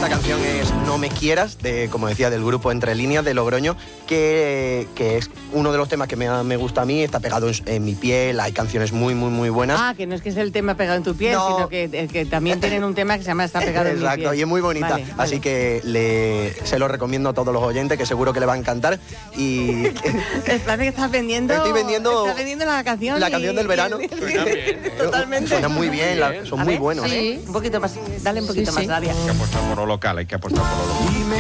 Esta canción es No me quieras, como decía, del grupo Entre Líneas de Logroño, que es uno de los temas que me gusta a mí, está pegado en mi piel, hay canciones muy, muy, muy buenas. Ah, que no es que es el tema pegado en tu piel, No. sino que también tienen un tema que se llama Está pegado en mi piel. Exacto, y es muy bonita, Vale, vale. así que se lo recomiendo a todos los oyentes, que seguro que le va a encantar. Y Parece que estás vendiendo... Estoy vendiendo Estás vendiendo la canción. la canción del verano. Suena bien, ¿eh? Totalmente. Suena muy bien, son A muy ver, buenos. a ver, Sí. un poquito más, dale un poquito Sí, más, sí. Nadia. Hay que apostar por lo local, hay que apostar por lo local.